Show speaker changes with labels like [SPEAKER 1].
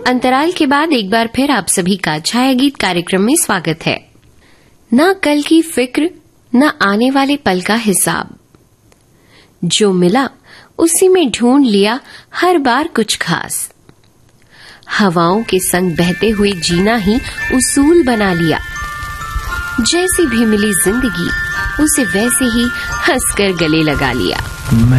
[SPEAKER 1] अंतराल के बाद एक बार फिर आप सभी का छाया गीत कार्यक्रम में स्वागत है। ना कल की फिक्र, न आने वाले पल का हिसाब, जो मिला उसी में ढूंढ लिया हर बार कुछ खास। हवाओं के संग बहते हुए जीना ही उसूल बना लिया। जैसी भी मिली जिंदगी उसे वैसे ही हंसकर गले लगा लिया।